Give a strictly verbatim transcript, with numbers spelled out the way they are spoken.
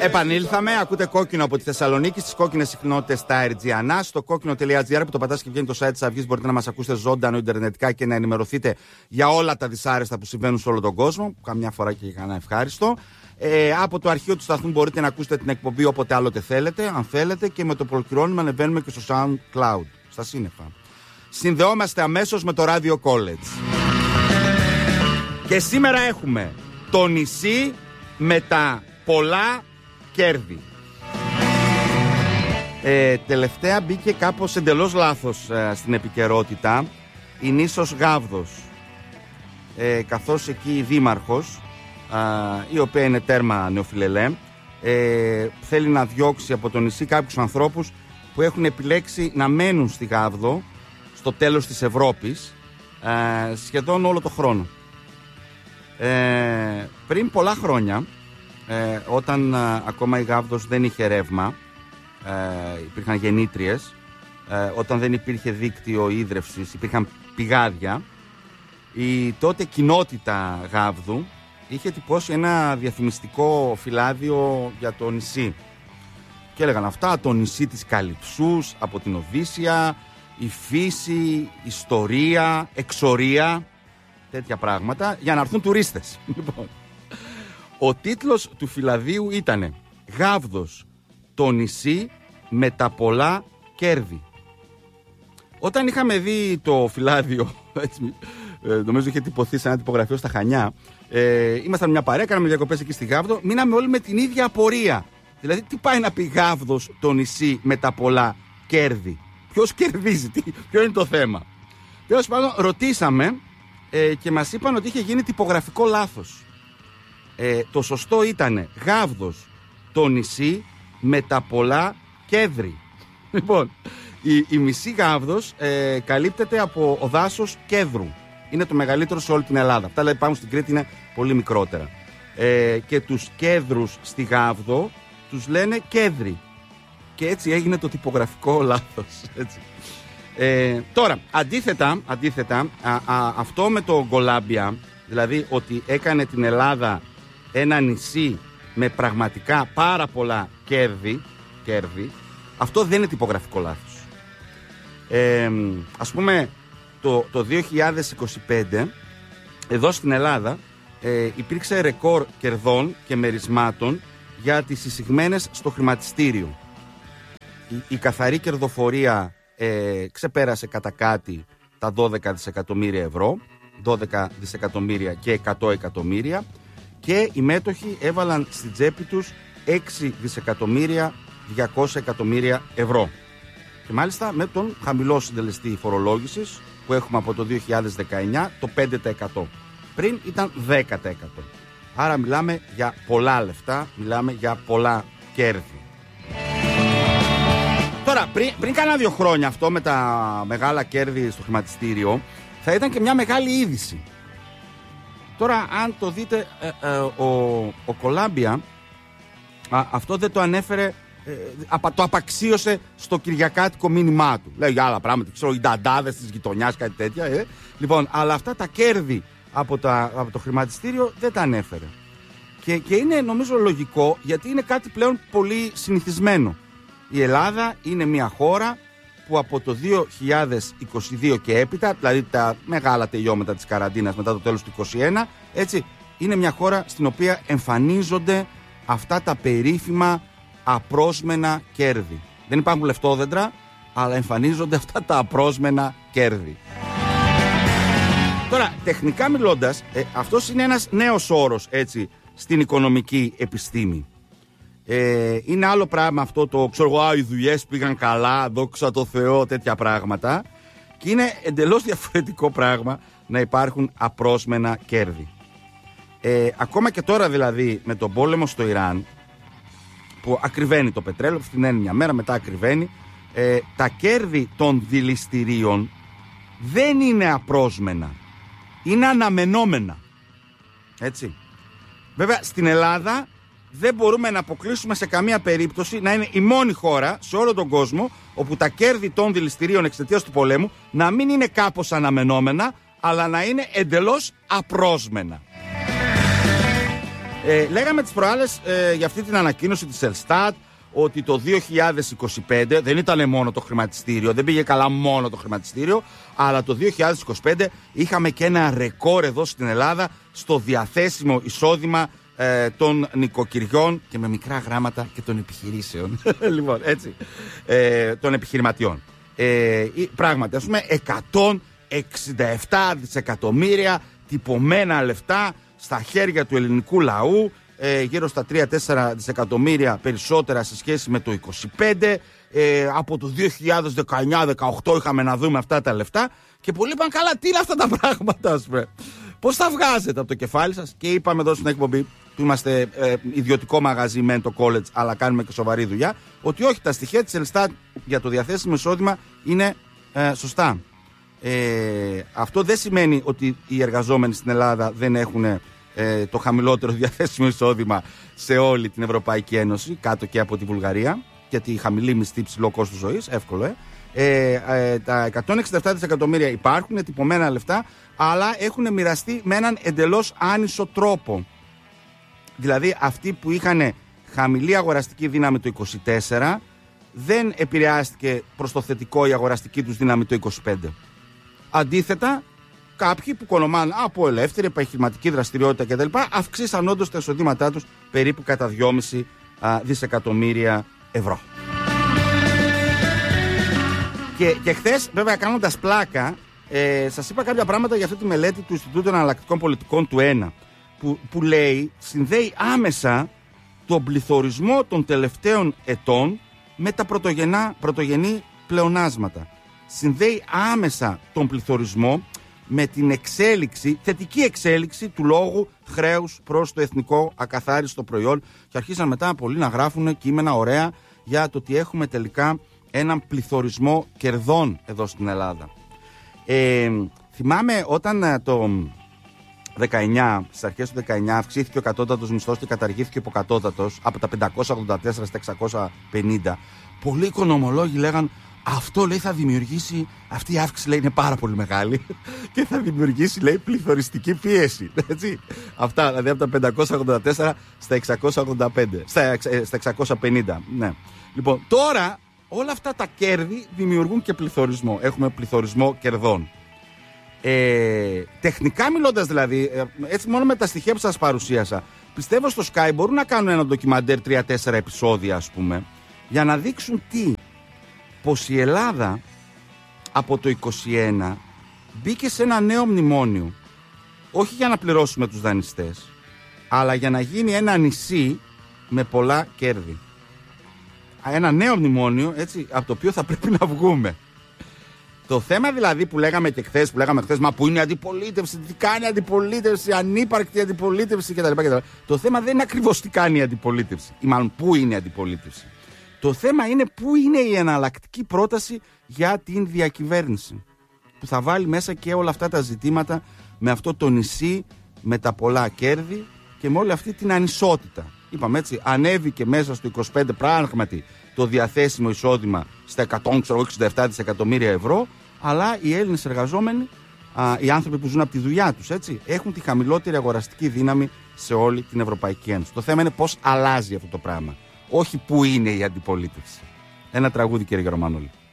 Επανήλθαμε, ακούτε Κόκκινο από τη Θεσσαλονίκη στις κόκκινες συχνότητες στα Αερτζιανά. Στο κόκκινο τελεία τζι άρ που το πατάς και βγαίνει το site της Αυγής, μπορείτε να μας ακούσετε ζωντανό ιντερνετικά και να ενημερωθείτε για όλα τα δυσάρεστα που συμβαίνουν σε όλο τον κόσμο. Καμιά φορά και για κανένα ευχάριστο. Ε, από το αρχείο του σταθμού μπορείτε να ακούσετε την εκπομπή όποτε άλλοτε θέλετε, αν θέλετε, και με το προκυρώνουμε ανεβαίνουμε και στο SoundCloud, στα σύννεφα. Συνδεόμαστε αμέσως με το Radio College. Και σήμερα έχουμε το νησί με τα πολλά κέρδη. Ε, τελευταία μπήκε κάπως εντελώς λάθος ε, στην επικαιρότητα η νήσος Γάβδος, ε, καθώς εκεί η δήμαρχος, ε, η οποία είναι τέρμα νεοφιλελέ, ε, θέλει να διώξει από το νησί κάποιους ανθρώπους που έχουν επιλέξει να μένουν στη Γάβδο στο τέλος της Ευρώπης ε, σχεδόν όλο το χρόνο. Ε, πριν πολλά χρόνια, ε, όταν ε, ακόμα η Γάβδος δεν είχε ρεύμα, ε, υπήρχαν γεννήτριες, ε, όταν δεν υπήρχε δίκτυο ίδρευσης, υπήρχαν πηγάδια, η τότε κοινότητα Γάβδου είχε τυπώσει ένα διαφημιστικό φυλάδιο για το νησί και έλεγαν αυτά: το νησί της Καλυψούς από την Οδύσσια, η φύση, ιστορία, εξορία, τέτοια πράγματα, για να έρθουν τουρίστες. Λοιπόν, ο τίτλος του φυλαδίου ήταν «Γάβδος, το νησί με τα πολλά κέρδη». Όταν είχαμε δει το φυλάδιο, έτσι, ε, νομίζω είχε τυπωθεί σε ένα τυπογραφείο στα Χανιά, ε, ήμασταν μια παρέα, κάναμε διακοπές εκεί στη Γάβδο, μείναμε όλοι με την ίδια απορία. Δηλαδή, τι πάει να πει Γάβδος, το νησί με τα πολλά κέρδη? Ποιος κερδίζει, τι, ποιο είναι το θέμα? Τέλος πάντων, ρωτήσαμε ε, και μας είπαν ότι είχε γίνει τυπογραφικό λάθος. Ε, το σωστό ήταν Γάβδος, το νησί με τα πολλά κέδρη. Λοιπόν, η, η μισή Γάβδος ε, καλύπτεται από ο δάσος κέδρου. Είναι το μεγαλύτερο σε όλη την Ελλάδα. Αυτά δηλαδή πάνω στην Κρήτη είναι πολύ μικρότερα. Ε, και τους κέδρους στη Γάβδο τους λένε κέδροι. Και έτσι έγινε το τυπογραφικό λάθος. Έτσι. Ε, τώρα, αντίθετα, αντίθετα α, α, αυτό με το Γκολάμπια, δηλαδή ότι έκανε την Ελλάδα ένα νησί με πραγματικά πάρα πολλά κέρδη, κέρδη, αυτό δεν είναι τυπογραφικό λάθος. Ε, ας πούμε, το, το δύο χιλιάδες είκοσι πέντε, εδώ στην Ελλάδα, ε, υπήρξε ρεκόρ κερδών και μερισμάτων για τις εισηγμένες στο χρηματιστήριο. Η, η καθαρή κερδοφορία ε, ξεπέρασε κατά κάτι τα δώδεκα δισεκατομμύρια ευρώ, δώδεκα δισεκατομμύρια και εκατό εκατομμύρια, και οι μέτοχοι έβαλαν στην τσέπη τους έξι δισεκατομμύρια διακόσια εκατομμύρια ευρώ. Και μάλιστα με τον χαμηλό συντελεστή φορολόγησης που έχουμε από το δύο χιλιάδες δεκαεννιά, το πέντε τοις εκατό. Πριν ήταν δέκα τοις εκατό. Άρα μιλάμε για πολλά λεφτά, μιλάμε για πολλά κέρδη. Τώρα, πριν, πριν κάνα δύο χρόνια αυτό με τα μεγάλα κέρδη στο χρηματιστήριο, θα ήταν και μια μεγάλη είδηση. Τώρα, αν το δείτε, ε, ε, ο, ο Κολάμπια α, αυτό δεν το ανέφερε, ε, απα, το απαξίωσε στο κυριακάτικο μήνυμά του. Λέει για άλλα πράγματα, ξέρω, οι νταντάδες της γειτονιάς, κάτι τέτοια. Ε. Λοιπόν, αλλά αυτά τα κέρδη από, τα, από το χρηματιστήριο δεν τα ανέφερε. Και, και είναι νομίζω λογικό, γιατί είναι κάτι πλέον πολύ συνηθισμένο. Η Ελλάδα είναι μια χώρα που από το δύο χιλιάδες είκοσι δύο και έπειτα, δηλαδή τα μεγάλα τελειώματα της καραντίνας μετά το τέλος του είκοσι ένα, έτσι, είναι μια χώρα στην οποία εμφανίζονται αυτά τα περίφημα απρόσμενα κέρδη. Δεν υπάρχουν λεφτόδεντρα, αλλά εμφανίζονται αυτά τα απρόσμενα κέρδη. Τώρα, τεχνικά μιλώντας, ε, αυτός είναι ένας νέος όρος, έτσι, στην οικονομική επιστήμη. Ε, είναι άλλο πράγμα αυτό το ξέρω εγώ, οι δουλειές πήγαν καλά, δόξα τω Θεώ, τέτοια πράγματα. Και είναι εντελώς διαφορετικό πράγμα να υπάρχουν απρόσμενα κέρδη. Ε, ακόμα και τώρα δηλαδή με τον πόλεμο στο Ιράν, που ακριβένει το πετρέλαιο, φτηνένει μια μέρα, μετά ακριβένει, ε, τα κέρδη των δηληστηρίων δεν είναι απρόσμενα, είναι αναμενόμενα. Έτσι. Βέβαια στην Ελλάδα δεν μπορούμε να αποκλείσουμε σε καμία περίπτωση να είναι η μόνη χώρα σε όλο τον κόσμο όπου τα κέρδη των δηληστηρίων εξαιτίας του πολέμου να μην είναι κάπως αναμενόμενα, αλλά να είναι εντελώς απρόσμενα. Ε, λέγαμε τις προάλλες ε, για αυτή την ανακοίνωση της Ελστάτ ότι το δύο χιλιάδες είκοσι πέντε δεν ήταν μόνο το χρηματιστήριο, δεν πήγε καλά μόνο το χρηματιστήριο, αλλά το δύο χιλιάδες είκοσι πέντε είχαμε και ένα ρεκόρ εδώ στην Ελλάδα στο διαθέσιμο εισόδημα ε, των νοικοκυριών και με μικρά γράμματα και των επιχειρήσεων. Λοιπόν, έτσι, ε, των επιχειρηματιών. Ε, πράγματι, ας πούμε, εκατόν εξήντα επτά δισεκατομμύρια τυπωμένα λεφτά στα χέρια του ελληνικού λαού, ε, γύρω στα τρία με τέσσερα δισεκατομμύρια περισσότερα σε σχέση με το είκοσι πέντε. Ε, από το δύο χιλιάδες δεκαεννιά δεκαοκτώ είχαμε να δούμε αυτά τα λεφτά και πολλοί είπαν, καλά, τι είναι αυτά τα πράγματα, ας πούμε. Πώς θα βγάζετε από το κεφάλι σας? Και είπαμε εδώ στην εκπομπή, που είμαστε ε, ιδιωτικό μαγαζί μεν το college, αλλά κάνουμε και σοβαρή δουλειά, ότι όχι, τα στοιχεία της Ελστάτ για το διαθέσιμο εισόδημα είναι ε, σωστά. Ε, αυτό δεν σημαίνει ότι οι εργαζόμενοι στην Ελλάδα δεν έχουν ε, το χαμηλότερο διαθέσιμο εισόδημα σε όλη την Ευρωπαϊκή Ένωση, κάτω και από τη Βουλγαρία, γιατί η χαμηλή μισθή, ψηλό κόστος ζωής, εύκολο, ε. Ε, ε, τα εκατόν εξήντα επτά δισεκατομμύρια υπάρχουν, τυπωμένα λεφτά, αλλά έχουν μοιραστεί με έναν εντελώς άνισο τρόπο. Δηλαδή, αυτοί που είχαν χαμηλή αγοραστική δύναμη το είκοσι τέσσερα, δεν επηρεάστηκε προς το θετικό η αγοραστική τους δύναμη το είκοσι πέντε. Αντίθετα, κάποιοι που κονομάνε από ελεύθερη επιχειρηματική δραστηριότητα κτλ. Αυξήσαν όντως τα εισοδήματά τους περίπου κατά δυόμισι δισεκατομμύρια ευρώ. Και, και χθες, βέβαια, κάνοντας πλάκα, ε, σας είπα κάποια πράγματα για αυτή τη μελέτη του Ινστιτούτου Εναλλακτικών Πολιτικών του ΕΝΑ, που, που λέει, συνδέει άμεσα τον πληθωρισμό των τελευταίων ετών με τα πρωτογενά, πρωτογενή πλεονάσματα. Συνδέει άμεσα τον πληθωρισμό με την εξέλιξη, θετική εξέλιξη του λόγου χρέους προς το εθνικό ακαθάριστο προϊόν, και αρχίσαν μετά πολλοί να γράφουν κείμενα ωραία για το ότι έχουμε τελικά έναν πληθωρισμό κερδών εδώ στην Ελλάδα. Ε, θυμάμαι όταν το δεκαεννιά, στις αρχές του δεκαεννιά, αυξήθηκε ο κατώτατος μισθός και καταργήθηκε ο υποκατώτατος από τα πεντακόσια ογδόντα τέσσερα στα εξακόσια πενήντα. Πολλοί οικονομολόγοι λέγαν, αυτό, λέει, θα δημιουργήσει, αυτή η αύξηση, λέει, είναι πάρα πολύ μεγάλη και θα δημιουργήσει, λέει, πληθωριστική πίεση. Έτσι. Αυτά, δηλαδή από τα πεντακόσια ογδόντα τέσσερα στα εξακόσια ογδόντα πέντε, στα, στα εξακόσια πενήντα. Ναι. Λοιπόν, τώρα όλα αυτά τα κέρδη δημιουργούν και πληθωρισμό. Έχουμε πληθωρισμό κερδών. Ε, τεχνικά μιλώντας, δηλαδή, έτσι μόνο με τα στοιχεία που σας παρουσίασα, πιστεύω στο Sky μπορούν να κάνουν ένα ντοκιμαντέρ τρία τέσσερα επεισόδια, ας πούμε, για να δείξουν τι, πως η Ελλάδα από το είκοσι ένα μπήκε σε ένα νέο μνημόνιο, όχι για να πληρώσουμε τους δανειστές, αλλά για να γίνει ένα νησί με πολλά κέρδη. Ένα νέο μνημόνιο, έτσι, από το οποίο θα πρέπει να βγούμε. Το θέμα δηλαδή που λέγαμε και χθες, που λέγαμε χθες, μα πού είναι η αντιπολίτευση, τι κάνει η αντιπολίτευση, ανύπαρκτη αντιπολίτευση κτλ. κτλ. Το θέμα δεν είναι ακριβώς τι κάνει η αντιπολίτευση, ή μάλλον πού είναι η αντιπολίτευση. Το θέμα είναι πού είναι η εναλλακτική πρόταση για την διακυβέρνηση, που θα βάλει μέσα και όλα αυτά τα ζητήματα με αυτό το νησί, με τα πολλά κέρδη και με όλη αυτή την ανισότητα. Είπαμε έτσι, ανέβηκε μέσα στο είκοσι πέντε πράγματι το διαθέσιμο εισόδημα στα εκατόν εξήντα επτά δισεκατομμύρια ευρώ, αλλά οι Έλληνες εργαζόμενοι, α, οι άνθρωποι που ζουν από τη δουλειά τους, έτσι, έχουν τη χαμηλότερη αγοραστική δύναμη σε όλη την Ευρωπαϊκή Ένωση. Το θέμα είναι πώς αλλάζει αυτό το πράγμα, όχι πού είναι η αντιπολίτευση. Ένα τραγούδι, κύριε Γερομανόλη.